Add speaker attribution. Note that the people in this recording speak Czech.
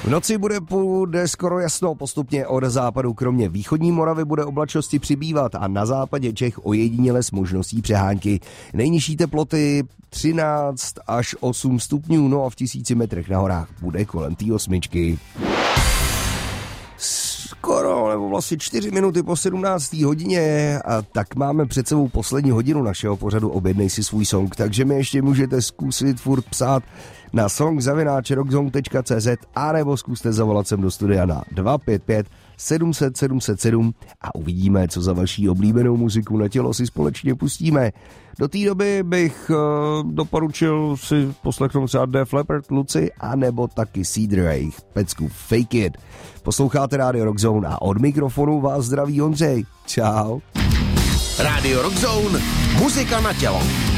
Speaker 1: V noci bude skoro jasno, postupně od západu kromě východní Moravy bude oblačnosti přibývat a na západě Čech ojediněle s možností přehánky. Nejnižší teploty 13 až 8 stupňů, no a v 1000 metrech na horách bude kolem té 8. Skoro, nebo vlastně 4 minuty po 17. hodině a tak máme před sebou poslední hodinu našeho pořadu Objednej si svůj song, takže mi ještě můžete zkusit furt psát na song@rockzone.cz a nebo zkuste zavolat sem do studia na 255 700 707 a uvidíme, co za vaší oblíbenou muziku na tělo si společně pustíme. Do té doby bych doporučil si poslechnout třeba Def Leppard, Lucy a nebo taky Cedar a jejich pecku Fake It. Posloucháte Radio Rockzone a od mikrofonu vás zdraví Ondřej. Čau.
Speaker 2: Radio Rockzone, muzika na tělo.